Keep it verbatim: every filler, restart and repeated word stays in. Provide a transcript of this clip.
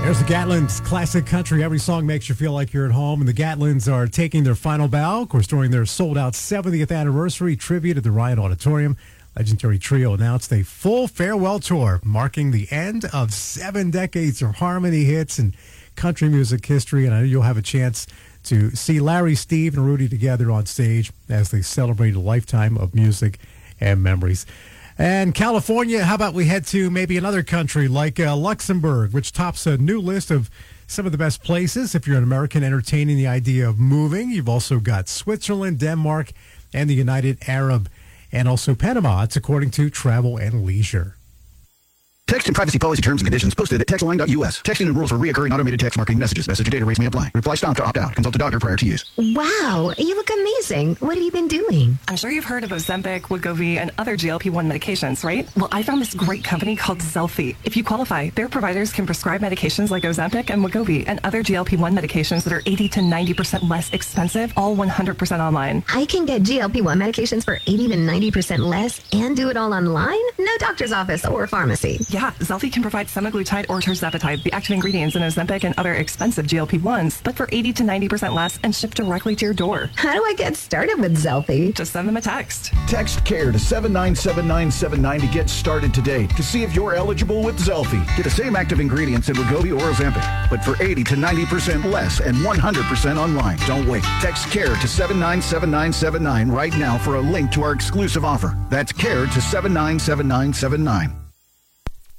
There's the Gatlins classic country. Every song makes you feel like you're at home. And the Gatlins are taking their final bow, of course, during their sold-out seventieth anniversary tribute at the Ryan Auditorium. Legendary trio announced a full farewell tour, marking the end of seven decades of harmony hits and country music history. And I know you'll have a chance to see Larry, Steve, and Rudy together on stage as they celebrate a lifetime of music and memories. And California, how about we head to maybe another country like uh, Luxembourg, which tops a new list of some of the best places if you're an American entertaining the idea of moving. You've also got Switzerland, Denmark, and the United Arab, and also Panama. It's according to Travel and Leisure. Text and privacy policy terms and conditions posted at text line dot U S. Texting and rules for reoccurring automated text marketing messages. Message data rates may apply. Reply stop to opt out. Consult a doctor prior to use. Wow, you look amazing. What have you been doing? I'm sure you've heard of Ozempic, Wegovy, and other G L P one medications, right? Well, I found this great company called Zelfie. If you qualify, their providers can prescribe medications like Ozempic and Wegovy and other G L P one medications that are eighty to ninety percent less expensive, all one hundred percent online. I can get G L P one medications for eighty to ninety percent less and do it all online? No doctor's office or pharmacy. Yeah, Zelfie can provide semaglutide or tirzepatide, the active ingredients in Ozempic and other expensive G L P ones, but for eighty to ninety percent less and shipped directly to your door. How do I get started with Zelfie? Just send them a text. Text CARE to seven nine seven nine seven nine to get started today to see if you're eligible with Zelfie. Get the same active ingredients in Wegovy or Ozempic, but for eighty to ninety percent less and one hundred percent online. Don't wait. Text CARE to seven nine seven nine seven nine right now for a link to our exclusive offer. That's CARE to seven nine seven nine seven nine.